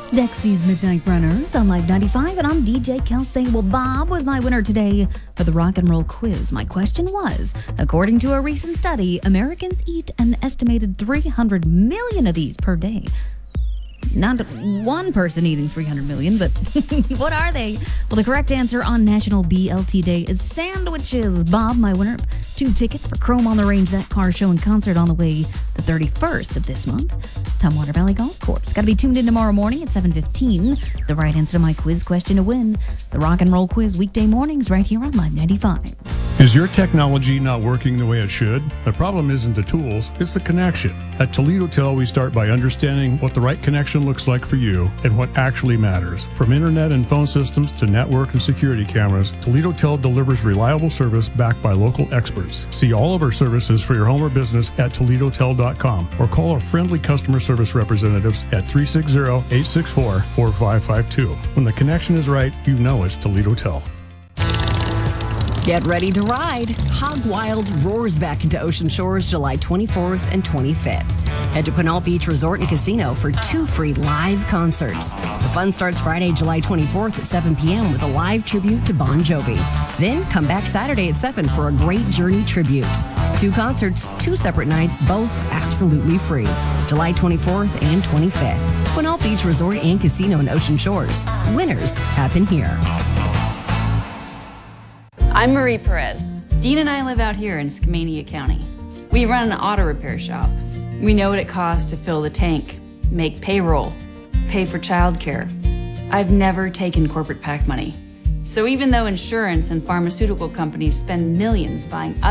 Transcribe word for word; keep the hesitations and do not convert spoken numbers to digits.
It's Dexy's Midnight Runners on Live ninety-five, and I'm D J Kelsey. Well, Bob was my winner today for the rock and roll quiz. My question was, according to a recent study, Americans eat an estimated three hundred million of these per day. Not one person eating three hundred million, but what are they? Well, the correct answer on National B L T Day is sandwiches. Bob, my winner, two tickets for Chrome on the Range, that car show and concert on the way the thirty-first of this month. Tumwater Valley Golf Course. Got to be tuned in tomorrow morning at seven fifteen. The right answer to my quiz question to win the rock and roll quiz weekday mornings right here on Live ninety-five. Is your technology not working the way it should? The problem isn't the tools, it's the connection. At Toledo Tel, we start by understanding what the right connection looks like for you and what actually matters. From internet and phone systems to network and security cameras, Toledo Tel delivers reliable service backed by local experts. See all of our services for your home or business at Toledo Tel dot com or call our friendly customer service representatives at three six zero, eight six four, four five five two. When the connection is right, you know it's Toledo Tel. Get ready to ride. Hog Wild roars back into Ocean Shores July twenty-fourth and twenty-fifth. Head to Quinault Beach Resort and Casino for two free live concerts. The fun starts Friday, July twenty-fourth at seven p.m. with a live tribute to Bon Jovi. Then come back Saturday at seven for a Great Journey tribute. Two concerts, two separate nights, both absolutely free. July twenty-fourth and twenty-fifth. Quinault Beach Resort and Casino in Ocean Shores. Winners happen here. I'm Marie Perez. Dean and I live out here in Skamania County. We run an auto repair shop. We know what it costs to fill the tank, make payroll, pay for childcare. I've never taken corporate PAC money. So even though insurance and pharmaceutical companies spend millions buying